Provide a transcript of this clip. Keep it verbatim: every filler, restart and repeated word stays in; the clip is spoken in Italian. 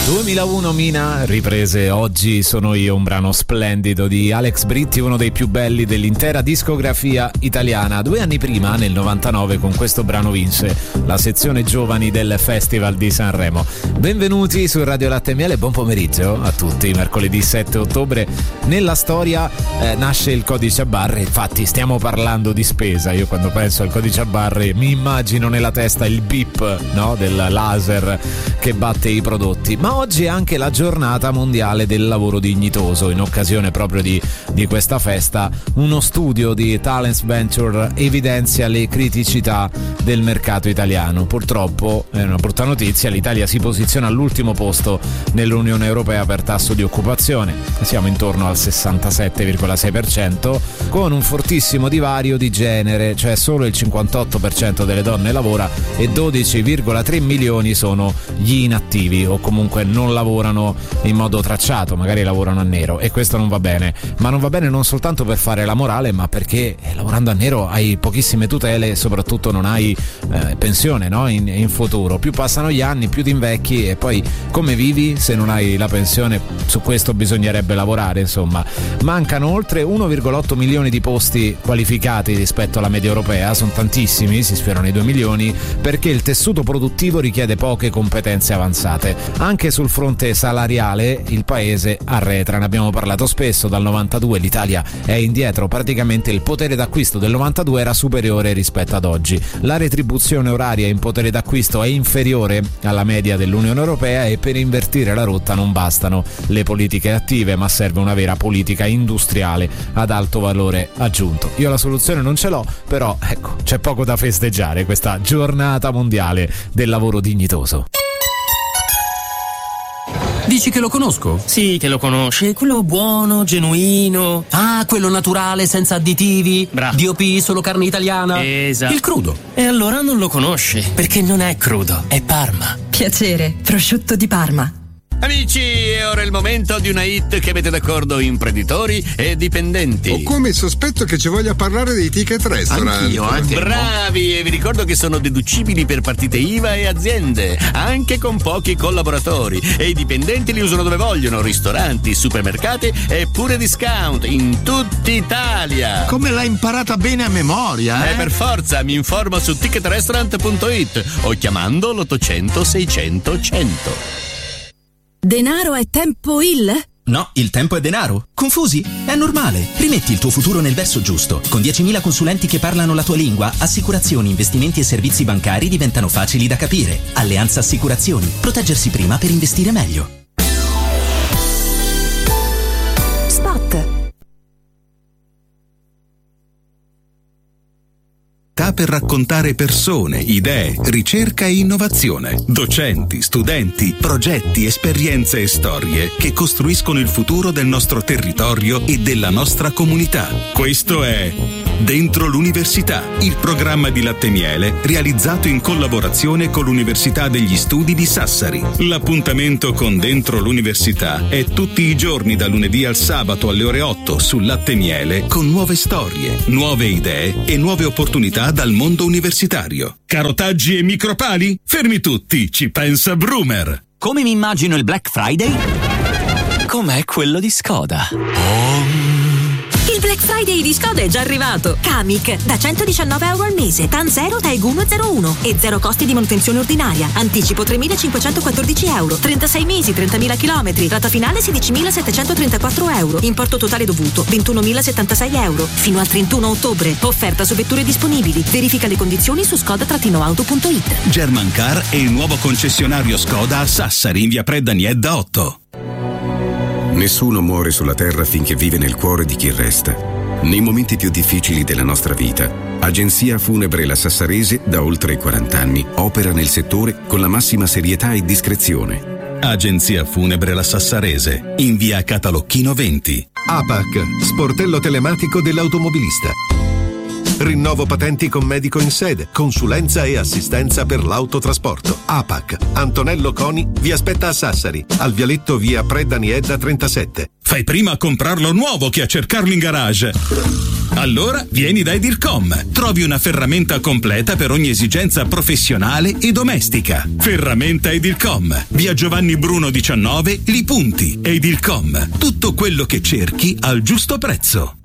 duemilauno Mina, riprese oggi sono io, un brano splendido di Alex Britti, uno dei più belli dell'intera discografia italiana. Due anni prima, nel novantanove, con questo brano vinse la sezione giovani del Festival di Sanremo. Benvenuti su Radio Latte e Miele, buon pomeriggio a tutti. Mercoledì sette ottobre nella storia eh, nasce il codice a barre. Infatti stiamo parlando di spesa. Io quando penso al codice a barre mi immagino nella testa il beep, no? Del laser che batte i prodotti. Ma oggi è anche la giornata mondiale del lavoro dignitoso. In occasione proprio di, di questa festa, uno studio di Talents Venture evidenzia le criticità del mercato italiano. Purtroppo, è una brutta notizia, l'Italia si posiziona all'ultimo posto nell'Unione Europea per tasso di occupazione. Siamo intorno al sessantasette virgola sei per cento, con un fortissimo divario di genere, cioè solo il cinquantotto per cento delle donne lavora e dodici virgola tre milioni sono gli inattivi, o comunque non lavorano in modo tracciato, magari lavorano a nero, e questo non va bene. Ma non va bene non soltanto per fare la morale, ma perché eh, lavorando a nero hai pochissime tutele e soprattutto non hai eh, pensione, no? in, in futuro. Più passano gli anni, più ti invecchi, e poi come vivi se non hai la pensione? Su questo bisognerebbe lavorare, insomma. Mancano oltre uno virgola otto milioni di posti qualificati rispetto alla media europea, sono tantissimi, si sfiorano i due milioni, perché il tessuto produttivo richiede poche competenze avanzate. Anche sul fronte salariale il paese arretra, ne abbiamo parlato spesso. Dal novantadue l'Italia è indietro, praticamente il potere d'acquisto del novantadue era superiore rispetto ad oggi. La retribuzione oraria in potere d'acquisto è inferiore alla media dell'Unione Europea, e per invertire la rotta non bastano le politiche attive, ma serve una vera politica industriale ad alto valore aggiunto. Io la soluzione non ce l'ho, però ecco, c'è poco da festeggiare questa giornata mondiale del lavoro dignitoso. Dici che lo conosco? Sì, che lo conosci, quello buono, genuino. Ah, quello naturale, senza additivi. Bravo. D O P, solo carne italiana. Esatto. Il crudo. E allora non lo conosci, perché non è crudo, è Parma. Piacere, prosciutto di Parma. Amici, è ora il momento di una hit che mette d'accordo imprenditori e dipendenti. Ho come il sospetto che ci voglia parlare dei ticket restaurant. Anch'io, eh, bravi, e vi ricordo che sono deducibili per partite I V A e aziende, anche con pochi collaboratori, e i dipendenti li usano dove vogliono: ristoranti, supermercati e pure discount in tutta Italia. Come l'hai imparata bene a memoria, eh? Eh, per forza, mi informo su ticket restaurant punto it o chiamando l'ottocento seicento cento. Denaro è tempo il? No, il tempo è denaro. Confusi? È normale. Rimetti il tuo futuro nel verso giusto. Con diecimila consulenti che parlano la tua lingua, assicurazioni, investimenti e servizi bancari diventano facili da capire. Alleanza Assicurazioni. Proteggersi prima per investire meglio. Spot. Per raccontare persone, idee, ricerca e innovazione, docenti, studenti, progetti, esperienze e storie che costruiscono il futuro del nostro territorio e della nostra comunità. Questo è Dentro l'Università, il programma di Latte e Miele realizzato in collaborazione con l'Università degli Studi di Sassari. L'appuntamento con Dentro l'Università è tutti i giorni da lunedì al sabato alle ore otto su Latte e Miele, con nuove storie, nuove idee e nuove opportunità dal mondo universitario. Carotaggi e micropali? Fermi tutti, ci pensa Brumer. Come mi immagino il Black Friday? Com'è quello di Skoda? Il Black Friday di Skoda è già arrivato. Kamiq da centodiciannove euro al mese, TAN zero, TAEG uno zero uno e zero costi di manutenzione ordinaria. Anticipo tremilacinquecentoquattordici euro, trentasei mesi, trentamila chilometri, rata finale sedicimilasettecentotrentaquattro euro, importo totale dovuto ventunomilasettantasei euro, fino al trentuno ottobre. Offerta su vetture disponibili. Verifica le condizioni su skoda auto punto it. Germancar è il nuovo concessionario Skoda a Sassari, in via Predda Niedda otto. Nessuno muore sulla terra finché vive nel cuore di chi resta. Nei momenti più difficili della nostra vita, Agenzia Funebre La Sassarese, da oltre quaranta anni, opera nel settore con la massima serietà e discrezione. Agenzia Funebre La Sassarese, in via Catalocchino venti. A P A C, sportello telematico dell'automobilista. Rinnovo patenti con medico in sede, consulenza e assistenza per l'autotrasporto. A P A C. Antonello Coni vi aspetta a Sassari, al vialetto via Predani Edda trentasette. Fai prima a comprarlo nuovo che a cercarlo in garage. Allora vieni da Edilcom. Trovi una ferramenta completa per ogni esigenza professionale e domestica. Ferramenta Edilcom. Via Giovanni Bruno diciannove, Li Punti. Edilcom. Tutto quello che cerchi al giusto prezzo.